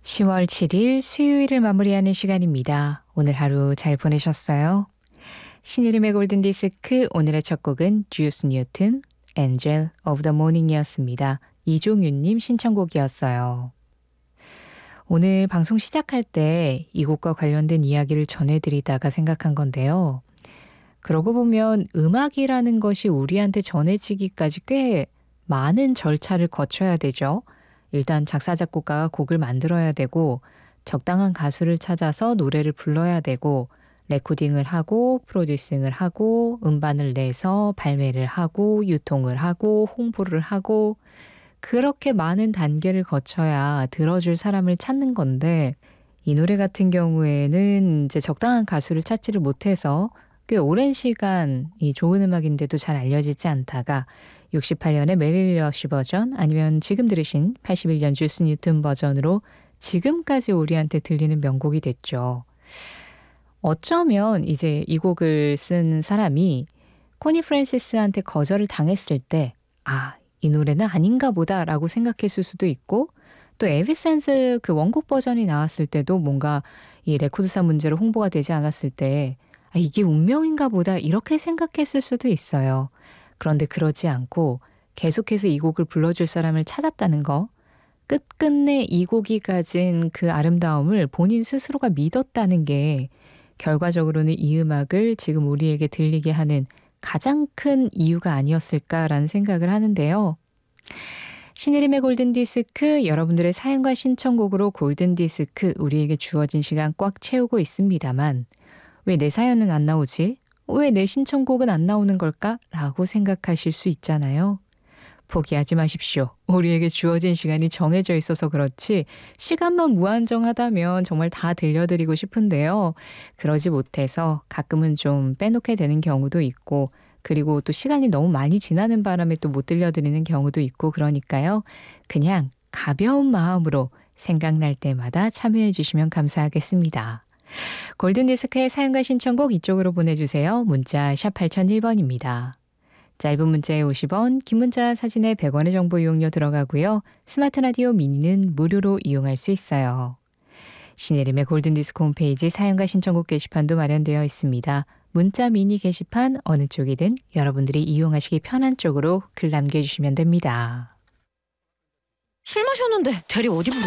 10월 7일 수요일을 마무리하는 시간입니다. 오늘 하루 잘 보내셨어요? 신이름의 골든디스크 오늘의 첫 곡은 주스 뉴튼, Angel of the Morning이었습니다. 이종윤님 신청곡이었어요. 오늘 방송 시작할 때 이 곡과 관련된 이야기를 전해드리다가 생각한 건데요. 그러고 보면 음악이라는 것이 우리한테 전해지기까지 꽤 많은 절차를 거쳐야 되죠. 일단 작사, 작곡가가 곡을 만들어야 되고 적당한 가수를 찾아서 노래를 불러야 되고 레코딩을 하고 프로듀싱을 하고 음반을 내서 발매를 하고 유통을 하고 홍보를 하고 그렇게 많은 단계를 거쳐야 들어줄 사람을 찾는 건데 이 노래 같은 경우에는 이제 적당한 가수를 찾지를 못해서 꽤 오랜 시간 이 좋은 음악인데도 잘 알려지지 않다가 68년의 메릴 러쉬 버전 아니면 지금 들으신 81년 주스 뉴튼 버전으로 지금까지 우리한테 들리는 명곡이 됐죠. 어쩌면 이제 이 곡을 쓴 사람이 코니 프랜시스한테 거절을 당했을 때 이 노래는 아닌가 보다라고 생각했을 수도 있고 또 에비센스 그 원곡 버전이 나왔을 때도 뭔가 이 레코드사 문제로 홍보가 되지 않았을 때 이게 운명인가 보다 이렇게 생각했을 수도 있어요. 그런데 그러지 않고 계속해서 이 곡을 불러줄 사람을 찾았다는 거, 끝끝내 이 곡이 가진 그 아름다움을 본인 스스로가 믿었다는 게 결과적으로는 이 음악을 지금 우리에게 들리게 하는 가장 큰 이유가 아니었을까라는 생각을 하는데요. 신혜림의 골든디스크, 여러분들의 사연과 신청곡으로 골든디스크 우리에게 주어진 시간 꽉 채우고 있습니다만 왜 내 사연은 안 나오지? 왜 내 신청곡은 안 나오는 걸까? 라고 생각하실 수 있잖아요. 포기하지 마십시오. 우리에게 주어진 시간이 정해져 있어서 그렇지 시간만 무한정하다면 정말 다 들려드리고 싶은데요. 그러지 못해서 가끔은 좀 빼놓게 되는 경우도 있고 그리고 또 시간이 너무 많이 지나는 바람에 또 못 들려드리는 경우도 있고 그러니까요. 그냥 가벼운 마음으로 생각날 때마다 참여해 주시면 감사하겠습니다. 골든디스크의 사연과 신청곡 이쪽으로 보내주세요. 문자 샵 8001번입니다. 짧은 문자에 50원, 긴 문자 사진에 100원의 정보 이용료 들어가고요. 스마트 라디오 미니는 무료로 이용할 수 있어요. 신혜림의 골든디스크 홈페이지 사연과 신청곡 게시판도 마련되어 있습니다. 문자 미니 게시판 어느 쪽이든 여러분들이 이용하시기 편한 쪽으로 글 남겨주시면 됩니다. 술 마셨는데 대리 어디 부르